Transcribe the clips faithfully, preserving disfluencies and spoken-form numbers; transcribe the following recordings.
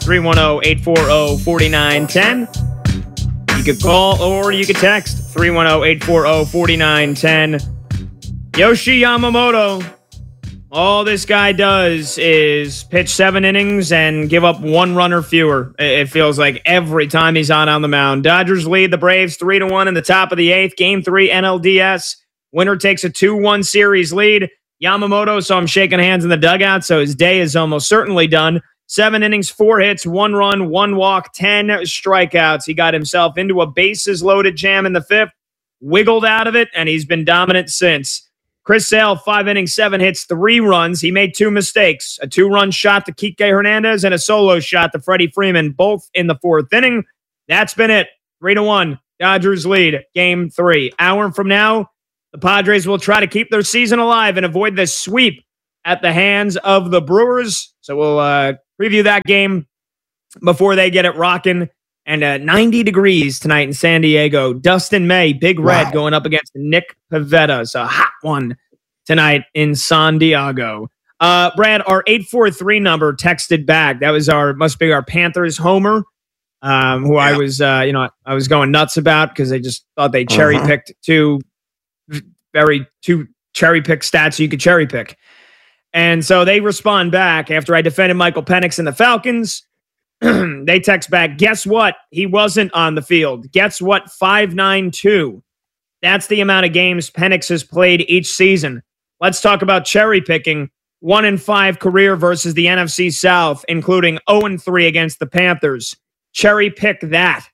three one zero, eight four zero, four nine one zero. You could call or you could text three one zero, eight four zero, four nine one zero. Yoshi Yamamoto, all this guy does is pitch seven innings and give up one run or fewer. It feels like every time he's on on the mound. Dodgers lead the Braves three to one in the top of the eighth. Game three N L D S. Winner takes a two one series lead. Yamamoto saw him shaking hands in the dugout, so his day is almost certainly done. Seven innings, four hits, one run, one walk, ten strikeouts. He got himself into a bases-loaded jam in the fifth, wiggled out of it, and he's been dominant since. Chris Sale, five innings, seven hits, three runs. He made two mistakes, a two-run shot to Kike Hernandez and a solo shot to Freddie Freeman, both in the fourth inning. That's been it. Three to one. Dodgers lead game three. Hour from now, the Padres will try to keep their season alive and avoid the sweep at the hands of the Brewers. So we'll uh, preview that game before they get it rocking. And uh, ninety degrees tonight in San Diego. Dustin May, Big Red, wow, going up against Nick Pivetta. So a hot one tonight in San Diego. Uh, Brad, our eight four three number texted back. That was our, must be our Panthers homer, um, who yeah. I was, uh, you know, I was going nuts about because they just thought they cherry uh-huh. picked two very, two cherry pick stats you could cherry pick. And so they respond back after I defended Michael Penix and the Falcons. They text back, guess what? He wasn't on the field. Guess what? five nine two. That's the amount of games Penix has played each season. Let's talk about cherry picking. One in five career versus the N F C South, including oh and three against the Panthers. Cherry pick that.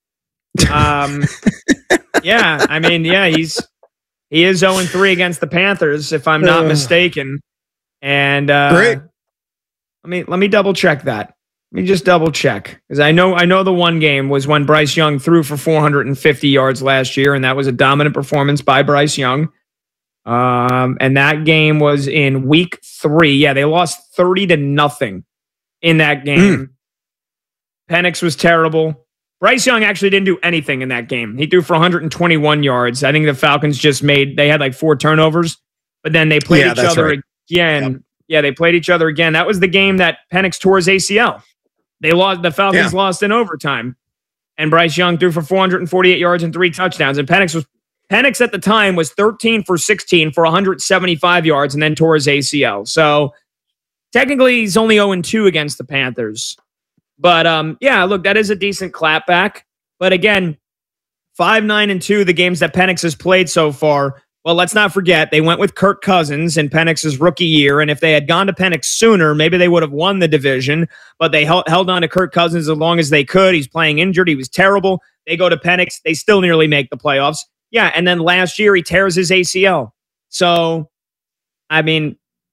Um, yeah, I mean, yeah, he's he is oh and three against the Panthers, if I'm not mistaken. And uh, great. Let me let me double check that. Let me just double check, because I know I know the one game was when Bryce Young threw for four hundred fifty yards last year, and that was a dominant performance by Bryce Young. Um, and that game was in week three. Yeah, they lost thirty to nothing in that game. Mm. Penix was terrible. Bryce Young actually didn't do anything in that game. He threw for one hundred twenty-one yards. I think the Falcons just made, they had like four turnovers, but then they played yeah, each other right. again. Yep. Yeah, they played each other again. That was the game that Penix tore his A C L. They lost. The Falcons yeah. lost in overtime, and Bryce Young threw for four hundred forty-eight yards and three touchdowns. And Penix was Penix at the time was thirteen for sixteen for one hundred seventy-five yards, and then tore his A C L. So technically, he's only oh and two against the Panthers. But um, yeah, look, that is a decent clapback. But again, five nine and two, the games that Penix has played so far. Well, let's not forget, they went with Kirk Cousins in Penix's rookie year, and if they had gone to Penix sooner, maybe they would have won the division, but they held, held on to Kirk Cousins as long as they could. He's playing injured. He was terrible. They go to Penix. They still nearly make the playoffs. Yeah, and then last year, he tears his A C L. So, I mean,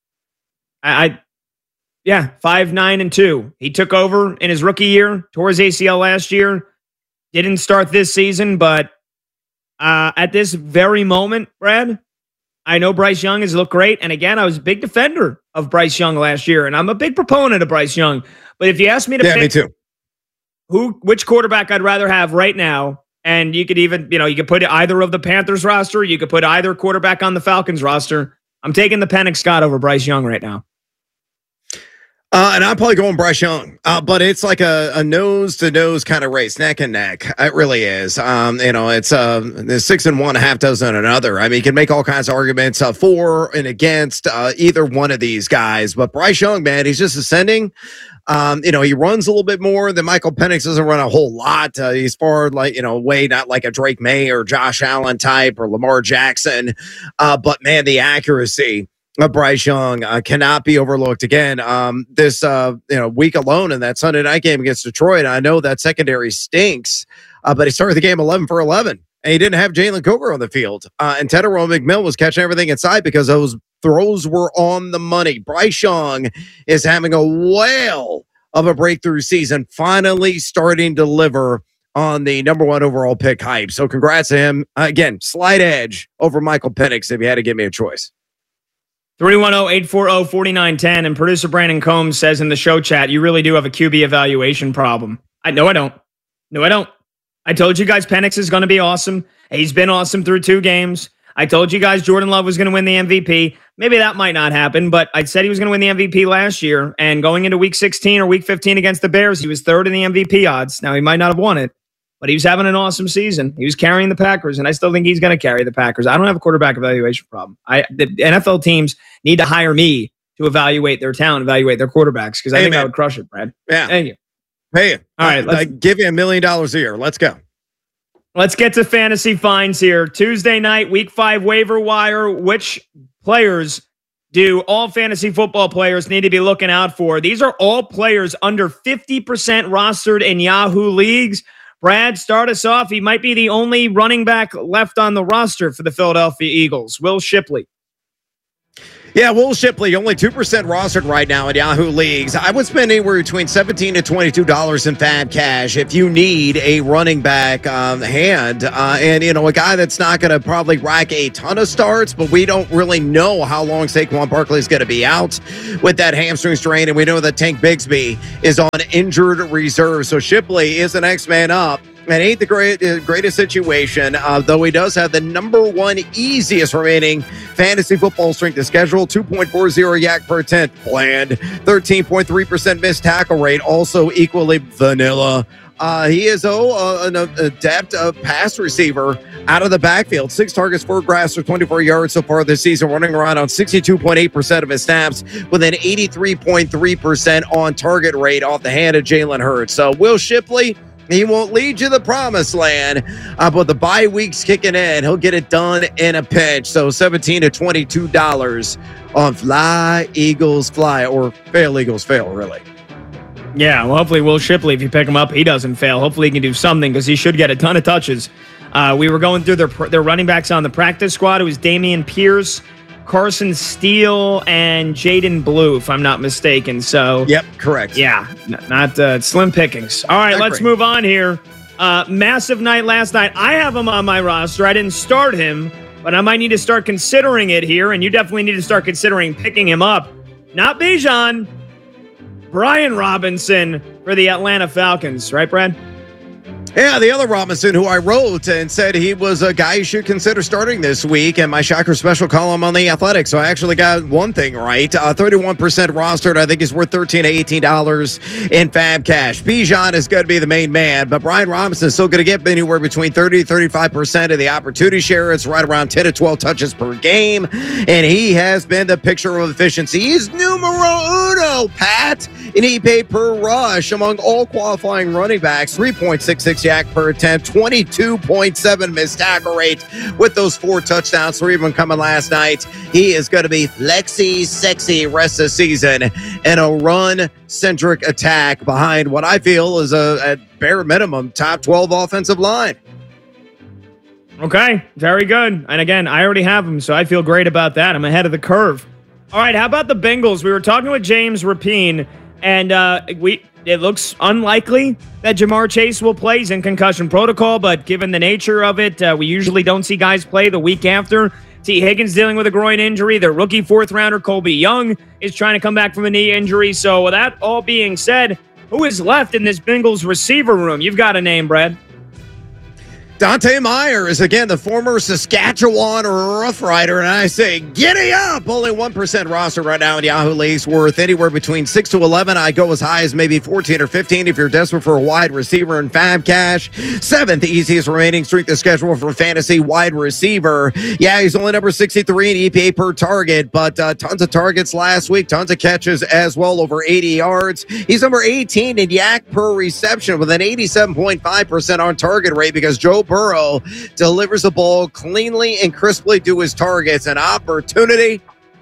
I, I yeah, five nine and two. He took over in his rookie year, tore his A C L last year, didn't start this season, but Uh, at this very moment, Brad, I know Bryce Young has looked great. And again, I was a big defender of Bryce Young last year, and I'm a big proponent of Bryce Young. But if you ask me to yeah, pick me too. who, which quarterback I'd rather have right now, and you could even, you know, you could put either of the Panthers roster, you could put either quarterback on the Falcons roster. I'm taking the Penix Scott over Bryce Young right now. Uh, and I'm probably going Bryce Young, uh, but it's like a, a nose-to-nose kind of race, neck and neck. It really is. Um, you know, it's uh, six and one, a half dozen another. I mean, you can make all kinds of arguments uh, for and against uh, either one of these guys. But Bryce Young, man, he's just ascending. Um, you know, he runs a little bit more than Michael Penix. Doesn't run a whole lot. Uh, he's far, like, you know, way not like a Drake May or Josh Allen type or Lamar Jackson. Uh, but, man, the accuracy of Bryce Young uh, cannot be overlooked again. Um, this uh, you know week alone in that Sunday night game against Detroit, I know that secondary stinks, uh, but he started the game eleven for eleven, and he didn't have Jalen Coker on the field. Uh, and Tedero McMillan was catching everything inside because those throws were on the money. Bryce Young is having a whale of a breakthrough season, finally starting to deliver on the number one overall pick hype. So congrats to him. Uh, again, slight edge over Michael Penix if you had to give me a choice. three one zero, eight four zero, four nine one zero. And producer Brandon Combs says in the show chat, you really do have a Q B evaluation problem. I No, I don't. No, I don't. I told you guys Penix is going to be awesome. He's been awesome through two games. I told you guys Jordan Love was going to win the M V P. Maybe that might not happen, but I said he was going to win the M V P last year. And going into week sixteen or week fifteen against the Bears, he was third in the M V P odds. Now, he might not have won it, but he was having an awesome season. He was carrying the Packers, and I still think he's going to carry the Packers. I don't have a quarterback evaluation problem. I the N F L teams need to hire me to evaluate their talent, evaluate their quarterbacks, because I hey, think man. I would crush it, Brad. Yeah. Thank you. Hey, all right, let's I give you a million dollars a year. Let's go. Let's get to fantasy finds here. Tuesday night, week five waiver wire. Which players do all fantasy football players need to be looking out for? These are all players under fifty percent rostered in Yahoo leagues. Brad, start us off. He might be the only running back left on the roster for the Philadelphia Eagles. Will Shipley. Yeah, Will Shipley, only two percent rostered right now in Yahoo leagues. I would spend anywhere between seventeen to twenty-two dollars in Fab Cash if you need a running back um, hand. Uh, and, you know, a guy that's not going to probably rack a ton of starts, but we don't really know how long Saquon Barkley is going to be out with that hamstring strain. And we know that Tank Bigsby is on injured reserve. So Shipley is the next man up. And ain't the great, uh, greatest situation, uh, though he does have the number one easiest remaining fantasy football strength of schedule, two point four oh yak per attempt, bland, thirteen point three percent missed tackle rate, also equally vanilla. Uh, he is, oh, uh, an adept uh, pass receiver out of the backfield. Six targets, four grabs for twenty-four yards so far this season, running around on sixty-two point eight percent of his snaps with an eighty-three point three percent on target rate off the hand of Jalen Hurts. So Will Shipley, he won't lead you to the promised land, uh, but the bye week's kicking in. He'll get it done in a pinch. So seventeen to twenty-two dollars on Fly, Eagles, Fly, or Fail, Eagles, Fail, really. Yeah, well, hopefully Will Shipley, if you pick him up, he doesn't fail. Hopefully he can do something because he should get a ton of touches. Uh, we were going through their, their running backs on the practice squad. It was Damian Pierce, Carson Steele, and Jaden Blue, if I'm not mistaken. So, yep, correct. Yeah, n- not uh, slim pickings. All right, not let's great. move on here. Uh, massive night last night. I have him on my roster. I didn't start him, but I might need to start considering it here, and you definitely need to start considering picking him up. Not Bijan, Brian Robinson for the Atlanta Falcons. Right, Brad? Yeah, the other Robinson who I wrote and said he was a guy you should consider starting this week in my Shocker Special column on The Athletic. So I actually got one thing right. Uh, thirty-one percent rostered. I think he's worth thirteen to eighteen dollars in Fab Cash. Bijan is going to be the main man, but Brian Robinson is still going to get anywhere between thirty to thirty-five percent of the opportunity share. It's right around ten to twelve touches per game, and he has been the picture of efficiency. He's numero uno, Pat, in E P A per rush among all qualifying running backs. three point six six yak per attempt, twenty-two point seven missed tackle rate with those four touchdowns, three of them coming last night. He is going to be flexy, sexy rest of the season in a run-centric attack behind what I feel is a, at bare minimum, top twelve offensive line. Okay, very good. And again, I already have him, so I feel great about that. I'm ahead of the curve. All right, how about the Bengals? We were talking with James Rapine, and uh, we it looks unlikely that Jamar Chase will play. He's in concussion protocol, but given the nature of it, uh, we usually don't see guys play the week after. T. Higgins dealing with a groin injury. Their rookie fourth-rounder, Colby Young, is trying to come back from a knee injury. So with that all being said, who is left in this Bengals receiver room? You've got a name, Brad. Dante Myers, again, the former Saskatchewan Rough Rider, and I say, giddy up! Only one percent roster right now in Yahoo Leagues, worth anywhere between six to eleven. I go as high as maybe fourteen or fifteen if you're desperate for a wide receiver in Fab Cash. Seventh easiest remaining strength of schedule for fantasy wide receiver. Yeah, he's only number sixty-three in E P A per target, but uh, tons of targets last week, tons of catches as well, over eighty yards. He's number eighteen in yak per reception with an eighty-seven point five percent on target rate because Joe Burrow delivers the ball cleanly and crisply to his targets. An opportunity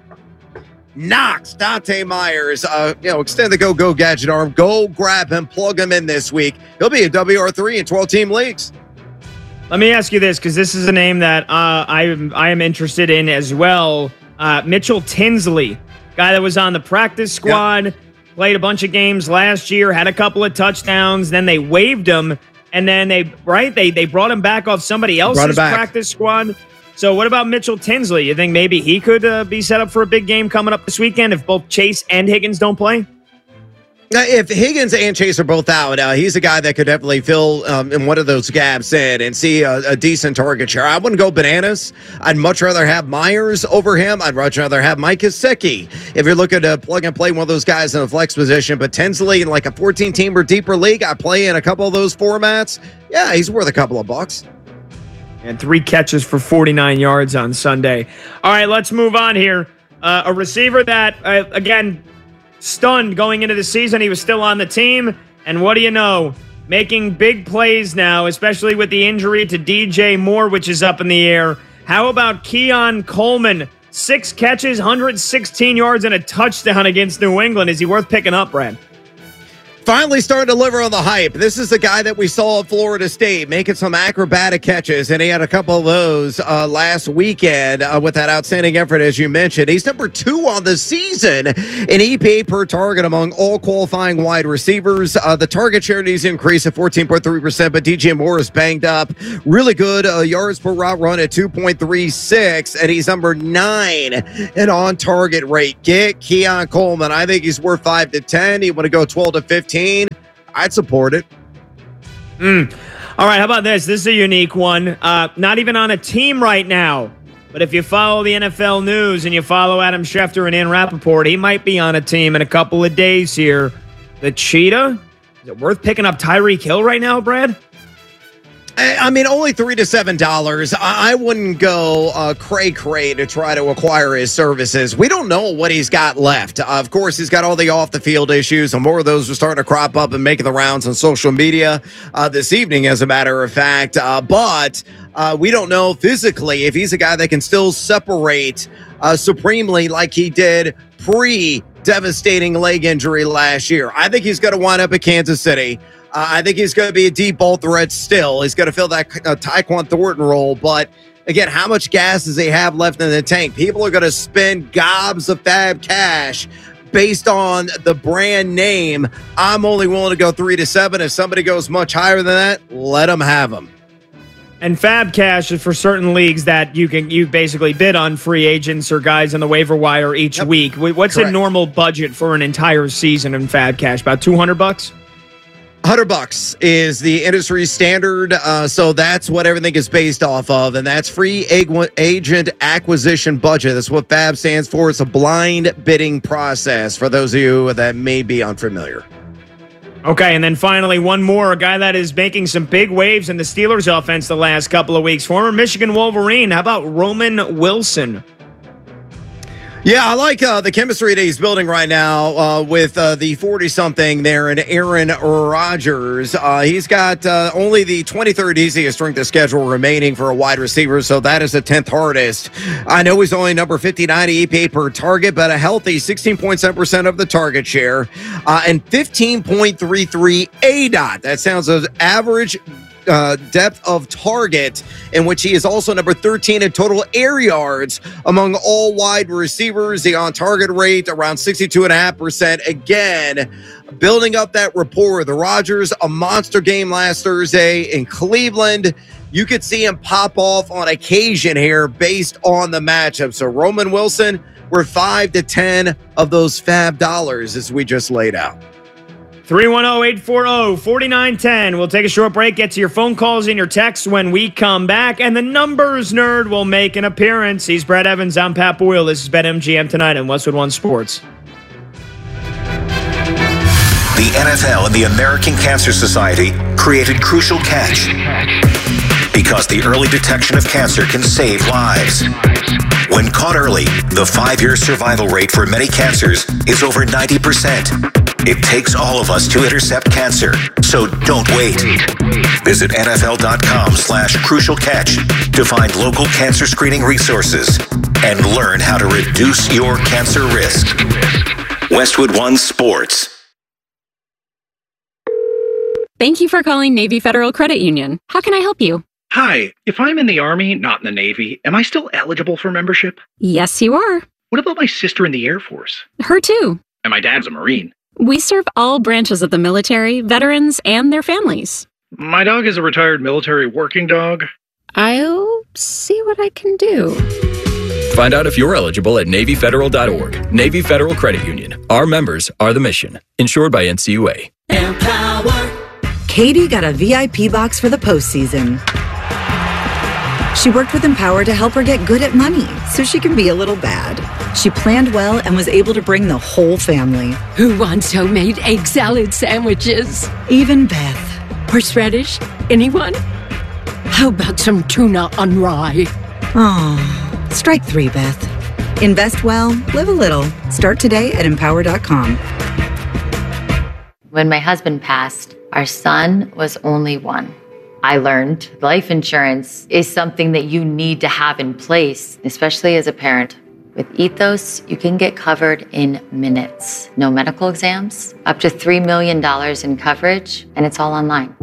knocks Dante Myers. Uh, you know, extend the go-go gadget arm. Go grab him, plug him in this week. He'll be a W R three in twelve-team leagues. Let me ask you this, because this is a name that uh, I am I am interested in as well. Uh, Mitchell Tinsley, guy that was on the practice squad, yep. Played a bunch of games last year, had a couple of touchdowns. Then they waived him. And then they, right, they they brought him back off somebody else's practice squad. So what about Mitchell Tinsley? You think maybe he could uh, be set up for a big game coming up this weekend if both Chase and Higgins don't play? If Higgins and Chase are both out, uh, he's a guy that could definitely fill um, in one of those gaps in and see a, a decent target share. I wouldn't go bananas. I'd much rather have Myers over him. I'd much rather have Mike Gesicki. If you're looking to plug and play one of those guys in a flex position, but Tinsley in like a fourteen-team or deeper league, I play in a couple of those formats. Yeah, he's worth a couple of bucks. And three catches for forty-nine yards on Sunday. All right, let's move on here. Uh, a receiver that, uh, again, stunned going into the season. He was still on the team. And what do you know? Making big plays now, especially with the injury to D J Moore, which is up in the air. How about Keon Coleman? Six catches, one hundred sixteen yards, and a touchdown against New England. Is he worth picking up, Brad? Finally starting to deliver on the hype. This is the guy that we saw at Florida State making some acrobatic catches, and he had a couple of those uh, last weekend uh, with that outstanding effort, as you mentioned. He's number two on the season in E P A per target among all qualifying wide receivers. Uh, the target share needs to increase at fourteen point three percent, but D J Moore is banged up. Really good uh, yards per route run at two point three six, and he's number nine in on-target rate. Get Keon Coleman. I think he's worth five to ten. You want to go twelve to fifteen? I'd support it. Mm. All right, how about this? This is a unique one. Uh, not even on a team right now. But if you follow the N F L news and you follow Adam Schefter and Ian Rappaport, he might be on a team in a couple of days here. The Cheetah? Is it worth picking up Tyreek Hill right now, Brad? I mean, only three to seven dollars. I wouldn't go uh, cray cray to try to acquire his services. We don't know what he's got left. Uh, of course, he's got all the off the field issues, and more of those are starting to crop up and making the rounds on social media uh, this evening, as a matter of fact. Uh, but uh, we don't know physically if he's a guy that can still separate uh, supremely like he did pre devastating leg injury last year. I think he's going to wind up at Kansas City. Uh, I think he's going to be a deep ball threat still. He's going to fill that uh, Tyquan Thornton role. But, again, how much gas does he have left in the tank? People are going to spend gobs of fab cash based on the brand name. I'm only willing to go three to seven. If somebody goes much higher than that, let them have them. And Fab Cash is for certain leagues that you can you basically bid on free agents or guys on the waiver wire each yep. week. What's Correct. a normal budget for an entire season in Fab Cash? About two hundred bucks? one hundred bucks is the industry standard, uh, so that's what everything is based off of, and that's free ag- agent acquisition budget. That's what Fab stands for. It's a blind bidding process for those of you that may be unfamiliar. Okay, and then finally, one more, a guy that is making some big waves in the Steelers offense the last couple of weeks. Former Michigan Wolverine, how about Roman Wilson? Yeah, I like uh, the chemistry that he's building right now uh, with uh, the forty-something there and Aaron Rodgers. Uh, he's got uh, only the twenty-third easiest strength of schedule remaining for a wide receiver, so that is the tenth hardest. I know he's only number fifty-nine E P A per target, but a healthy sixteen point seven percent of the target share uh, and fifteen point three three A D O T. That sounds as average Uh, depth of target, in which he is also number thirteen in total air yards among all wide receivers. The on-target rate around sixty-two point five percent. Again, building up that rapport. The Rodgers, a monster game last Thursday in Cleveland. You could see him pop off on occasion here based on the matchup. So Roman Wilson, we're five to ten of those fab dollars as we just laid out. three one zero, eight four zero, four nine one zero. We'll take a short break, get to your phone calls and your texts when we come back, and the numbers nerd will make an appearance. He's Brad Evans. I'm Pat Boyle. This is BetMGM tonight on Westwood One Sports. The N F L and the American Cancer Society created Crucial Catch because the early detection of cancer can save lives. When caught early, the five-year survival rate for many cancers is over ninety percent. It takes all of us to intercept cancer, so don't wait. Visit nfl.com slash crucial catch to find local cancer screening resources and learn how to reduce your cancer risk. Westwood One Sports. Thank you for calling Navy Federal Credit Union. How can I help you? Hi, if I'm in the Army, not in the Navy, am I still eligible for membership? Yes, you are. What about my sister in the Air Force? Her too. And my dad's a Marine. We serve all branches of the military, veterans, and their families. My dog is a retired military working dog. I'll see what I can do. Find out if you're eligible at Navy Federal dot org. Navy Federal Credit Union. Our members are the mission. Insured by N C U A. Empower. Katie got a V I P box for the postseason. She worked with Empower to help her get good at money so she can be a little bad. She planned well and was able to bring the whole family. Who wants homemade egg salad sandwiches? Even Beth. Horseradish? Anyone? How about some tuna on rye? Oh, strike three, Beth. Invest well, live a little. Start today at empower dot com. When my husband passed, our son was only one. I learned life insurance is something that you need to have in place, especially as a parent. With Ethos, you can get covered in minutes. No medical exams, up to three million dollars in coverage, and it's all online.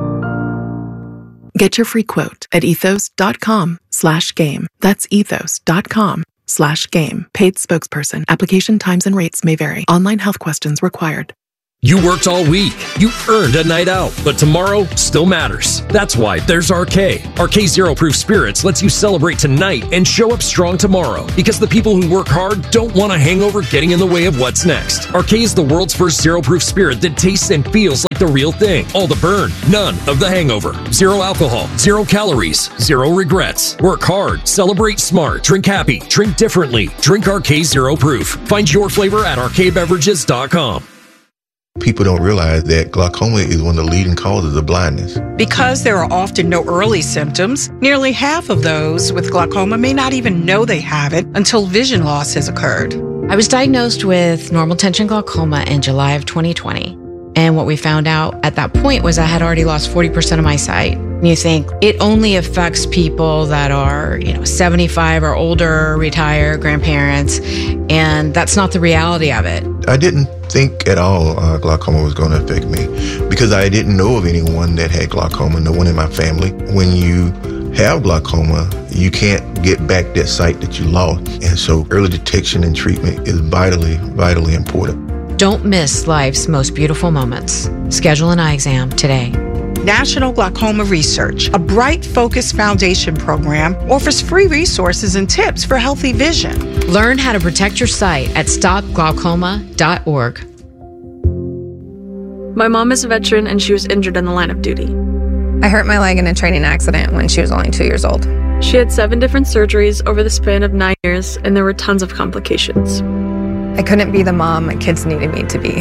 Get your free quote at ethos dot com slash game. That's ethos dot com slash game. Paid spokesperson. Application times and rates may vary. Online health questions required. You worked all week. You earned a night out, but tomorrow still matters. That's why there's R K. R K Zero Proof Spirits lets you celebrate tonight and show up strong tomorrow, because the people who work hard don't want a hangover getting in the way of what's next. R K is the world's first zero proof spirit that tastes and feels like the real thing. All the burn, none of the hangover. Zero alcohol, zero calories, zero regrets. Work hard, celebrate smart, drink happy, drink differently. Drink R K Zero Proof. Find your flavor at R K beverages dot com. People don't realize that glaucoma is one of the leading causes of blindness. Because there are often no early symptoms, nearly half of those with glaucoma may not even know they have it until vision loss has occurred. I was diagnosed with normal tension glaucoma in July of twenty twenty. And what we found out at that point was I had already lost forty percent of my sight. And you think it only affects people that are, you know, seventy-five or older, retired, grandparents, and that's not the reality of it. I didn't think at all uh, glaucoma was going to affect me because I didn't know of anyone that had glaucoma, no one in my family. When you have glaucoma, you can't get back that sight that you lost. And so early detection and treatment is vitally, vitally important. Don't miss life's most beautiful moments. Schedule an eye exam today. National Glaucoma Research, a Bright Focus Foundation program, offers free resources and tips for healthy vision. Learn how to protect your sight at stop glaucoma dot org. My mom is a veteran and she was injured in the line of duty. I hurt my leg in a training accident when she was only two years old. She had seven different surgeries over the span of nine years, and there were tons of complications. I couldn't be the mom my kids needed me to be.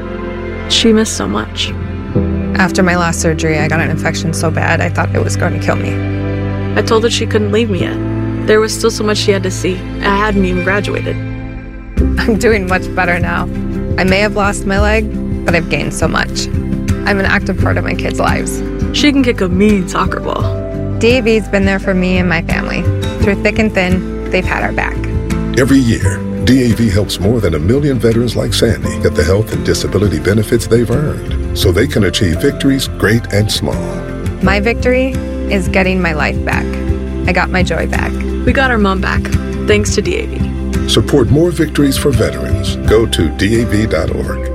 She missed so much. After my last surgery, I got an infection so bad I thought it was going to kill me. I told her she couldn't leave me yet. There was still so much she had to see. I hadn't even graduated. I'm doing much better now. I may have lost my leg, but I've gained so much. I'm an active part of my kids' lives. She can kick a mean soccer ball. D A V's been there for me and my family. Through thick and thin, they've had our back. Every year, D A V helps more than a million veterans like Sandy get the health and disability benefits they've earned so they can achieve victories great and small. My victory is getting my life back. I got my joy back. We got our mom back, thanks to D A V. Support more victories for veterans. Go to D A V dot org.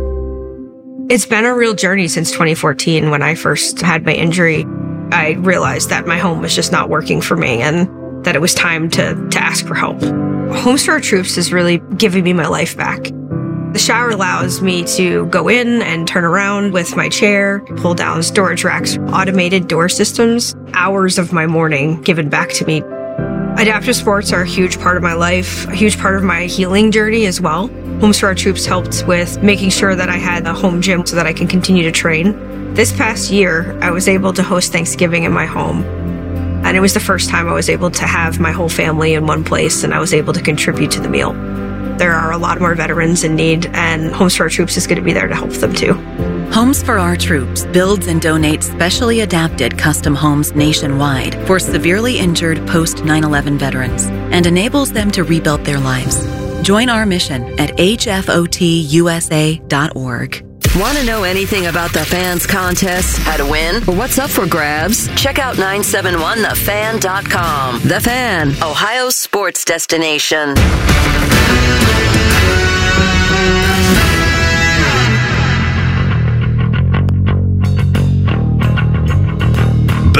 It's been a real journey since twenty fourteen when I first had my injury. I realized that my home was just not working for me and that it was time to, to ask for help. Homes for Our Troops is really giving me my life back. The shower allows me to go in and turn around with my chair, pull down storage racks, automated door systems, hours of my morning given back to me. Adaptive sports are a huge part of my life, a huge part of my healing journey as well. Homes for Our Troops helped with making sure that I had a home gym so that I can continue to train. This past year, I was able to host Thanksgiving in my home. And it was the first time I was able to have my whole family in one place and I was able to contribute to the meal. There are a lot more veterans in need, and Homes for Our Troops is going to be there to help them too. Homes for Our Troops builds and donates specially adapted custom homes nationwide for severely injured post nine eleven veterans and enables them to rebuild their lives. Join our mission at H F O T U S A dot org. Want to know anything about the Fans contest, how to win, or what's up for grabs? Check out nine seven one the fan dot com. The Fan, Ohio's sports destination.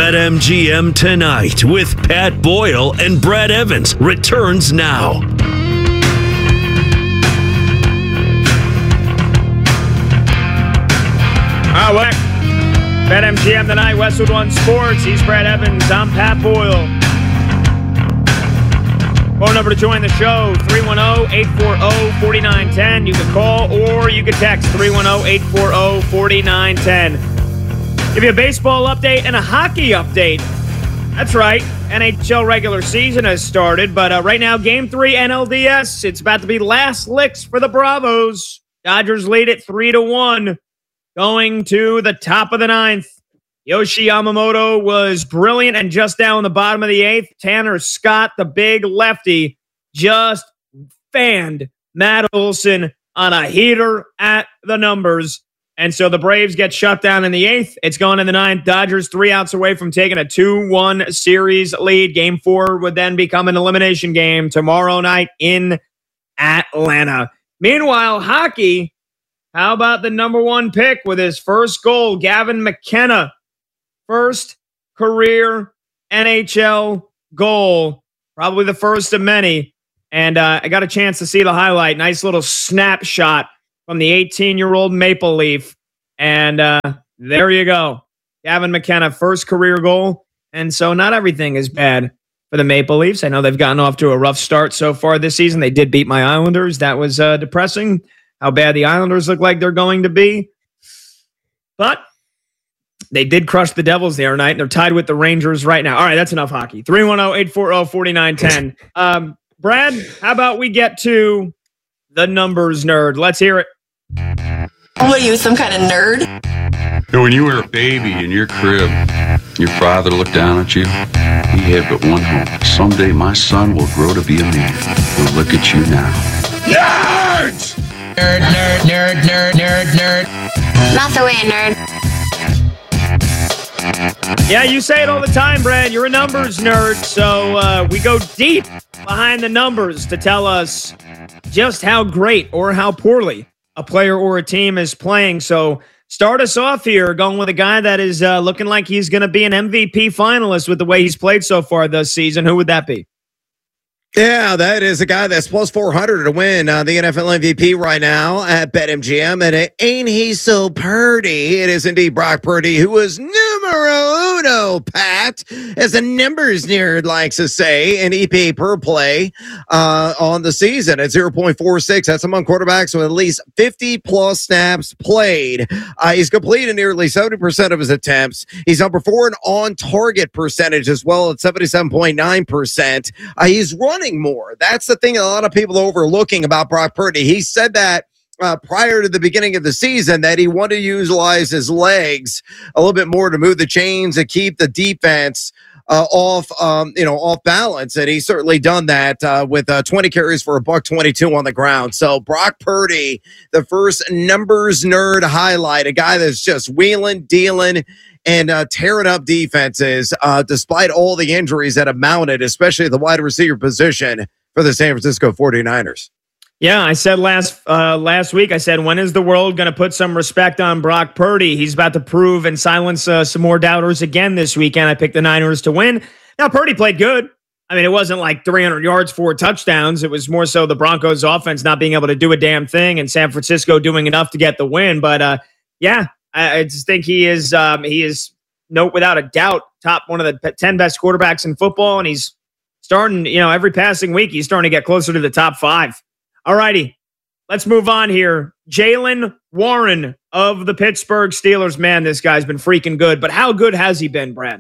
BetMGM Tonight with Pat Boyle and Brad Evans returns now. All right, BetMGM Tonight, Westwood One Sports. He's Brad Evans. I'm Pat Boyle. Phone number to join the show, three one zero, eight four zero, four nine one zero. You can call or you can text three one zero, eight four zero, four nine one zero. Give you a baseball update and a hockey update. That's right. N H L regular season has started, but uh, right now, Game three N L D S. It's about to be last licks for the Bravos. Dodgers lead it three to one, going to the top of the ninth. Yoshi Yamamoto was brilliant and just down the bottom of the eighth. Tanner Scott, the big lefty, just fanned Matt Olson on a heater at the numbers. And so the Braves get shut down in the eighth. It's gone in the ninth. Dodgers three outs away from taking a two one series lead. Game four would then become an elimination game tomorrow night in Atlanta. Meanwhile, hockey, how about the number one pick with his first goal, Gavin McKenna? First career N H L goal, probably the first of many. And uh, I got a chance to see the highlight. Nice little snapshot from the eighteen-year-old Maple Leaf. And uh, there you go. Gavin McKenna, first career goal. And so not everything is bad for the Maple Leafs. I know they've gotten off to a rough start so far this season. They did beat my Islanders. That was uh, depressing, how bad the Islanders look like they're going to be. But they did crush the Devils the other night, and they're tied with the Rangers right now. All right, that's enough hockey. three one zero, eight four zero, four nine one zero. Um, Brad, how about we get to the numbers nerd? Let's hear it. What are you, some kind of nerd? And when you were a baby in your crib, your father looked down at you. He had but one hope. Someday my son will grow to be a man. But look at you now. Nerds! Nerd, nerd, nerd, nerd, nerd, nerd. Not the way, nerd. Yeah, you say it all the time, Brad. You're a numbers nerd, so uh, we go deep behind the numbers to tell us just how great or how poorly a player or a team is playing. So start us off here going with a guy that is uh, looking like he's going to be an M V P finalist with the way he's played so far this season. Who would that be? Yeah, that is a guy that's plus four hundred to win uh, the N F L M V P right now at BetMGM. And it, ain't he so purdy? It is indeed Brock Purdy, who was numero uno, Pat, as the numbers nerd likes to say, in E P A per play uh, on the season at zero point four six. That's among quarterbacks with at least fifty plus snaps played. Uh, he's completed nearly seventy percent of his attempts. He's number four in on-target percentage as well at seventy-seven point nine percent. Uh, he's running more. That's the thing a lot of people are overlooking about Brock Purdy. He said that uh, prior to the beginning of the season that he wanted to utilize his legs a little bit more to move the chains and keep the defense uh, off, um, you know, off balance. And he's certainly done that uh, with uh, twenty carries for a buck twenty-two on the ground. So Brock Purdy, the first numbers nerd highlight, a guy that's just wheeling, dealing, and uh, tearing up defenses uh, despite all the injuries that have mounted, especially at the wide receiver position for the San Francisco forty-niners. Yeah, I said last uh, last week, I said, when is the world going to put some respect on Brock Purdy? He's about to prove and silence uh, some more doubters again this weekend. I picked the Niners to win. Now, Purdy played good. I mean, it wasn't like three hundred yards, four touchdowns. It was more so the Broncos offense not being able to do a damn thing and San Francisco doing enough to get the win. But uh, yeah, I just think he is, um, he is, no, without a doubt, top one of the ten best quarterbacks in football, and he's starting, you know, every passing week, he's starting to get closer to the top five. All righty, let's move on here. Jaylen Warren of the Pittsburgh Steelers. Man, this guy's been freaking good, but how good has he been, Brad?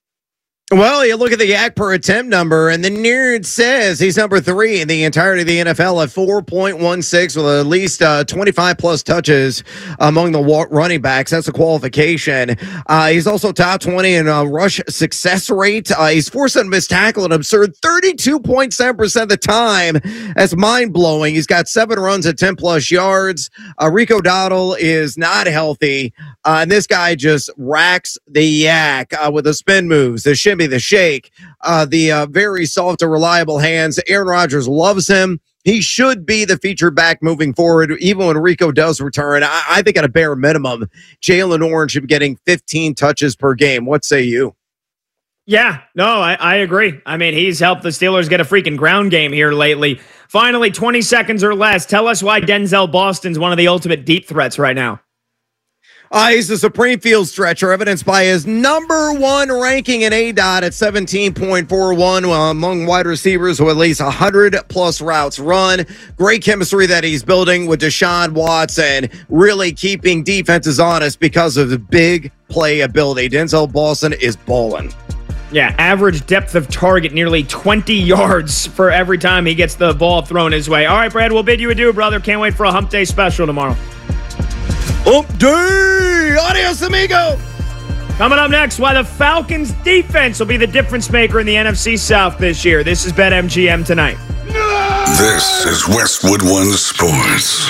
Well, you look at the yak per attempt number, and the nerd says he's number three in the entirety of the N F L at four point one six with at least uh, twenty-five plus touches among the wa- running backs. That's a qualification. Uh, he's also top twenty in uh, rush success rate. Uh, he's forced a missed tackle an absurd thirty-two point seven percent of the time. That's mind-blowing. He's got seven runs at ten plus yards. Uh, Rico Dowdle is not healthy, uh, and this guy just racks the yak uh, with the spin moves, the shimmy, the shake, uh, the uh, very soft and reliable hands. Aaron Rodgers loves him. He should be the featured back moving forward, even when Rico does return. I, I think at a bare minimum, Jaylen Warren should be getting fifteen touches per game. What say you? Yeah, no, I, I agree. I mean, he's helped the Steelers get a freaking ground game here lately. Finally, twenty seconds or less. Tell us why Denzel Boston's one of the ultimate deep threats right now. Uh, he's a supreme field stretcher, evidenced by his number one ranking in A D O T at seventeen point four one uh, among wide receivers who at least one hundred plus routes run. Great chemistry that he's building with Deshaun Watson, really keeping defenses honest because of the big play ability. Denzel Boston is balling. Yeah, average depth of target, nearly twenty yards for every time he gets the ball thrown his way. All right, Brad, we'll bid you adieu, brother. Can't wait for a Hump Day special tomorrow. Hump Day! Adios, amigo! Coming up next, why the Falcons' defense will be the difference maker in the N F C South this year. This is BetMGM Tonight. This is Westwood One Sports.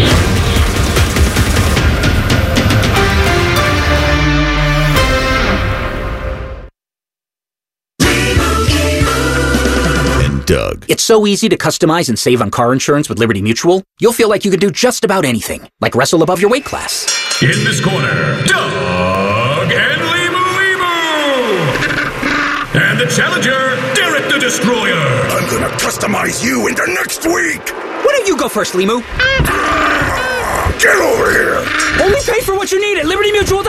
Doug. It's so easy to customize and save on car insurance with Liberty Mutual. You'll feel like you can do just about anything, like wrestle above your weight class. In this corner, Doug and Limu Limu. And the challenger, Derek the Destroyer. I'm gonna customize you into next week. Why don't you go first, Limu? Get over here. Only pay for what you need at Liberty Mutual.